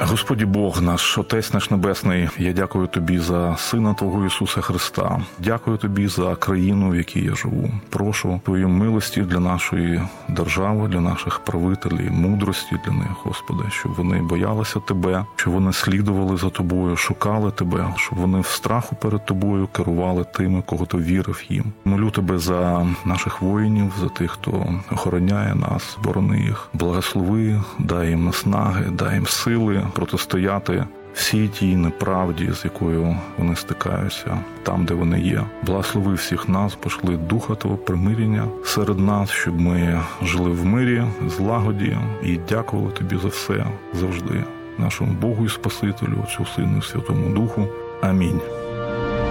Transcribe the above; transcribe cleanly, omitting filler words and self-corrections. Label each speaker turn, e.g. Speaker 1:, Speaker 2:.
Speaker 1: Господі Бог, наш Отець наш Небесний, я дякую Тобі за Сина Твого Ісуса Христа. Дякую Тобі за країну, в якій я живу. Прошу Твоєї милості для нашої держави, для наших правителів, мудрості для них, Господи, щоб вони боялися Тебе, щоб вони слідували за Тобою, шукали Тебе, щоб вони в страху перед Тобою керували тими, кого Ти вірив їм. Молю Тебе за наших воїнів, за тих, хто охороняє нас, борони їх. Благослови, дай їм наснаги, дай їм сили протистояти всій тій неправді, з якою вони стикаються там, де вони є. Благослови всіх нас, пошли Духа Твого примирення серед нас, щоб ми жили в мирі, злагоді і дякували Тобі за все завжди. Нашому Богу і Спасителю, Отцю, Сину і Святому Духу. Амінь.